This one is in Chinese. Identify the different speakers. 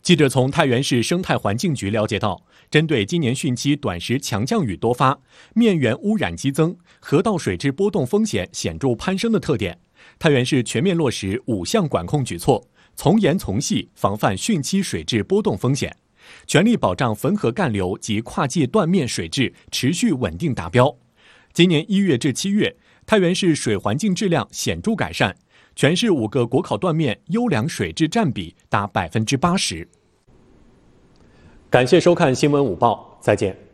Speaker 1: 记者从太原市生态环境局了解到，针对今年汛期短时强降雨多发、面源污染激增、河道水质波动风险显著攀升的特点，太原市全面落实5项管控举措，从严从细防范汛期水质波动风险，全力保障汾河干流及跨界断面水质持续稳定达标。今年1月至7月，太原市水环境质量显著改善，全市5个国考断面优良水质占比达80%。感谢收看新闻午报，再见。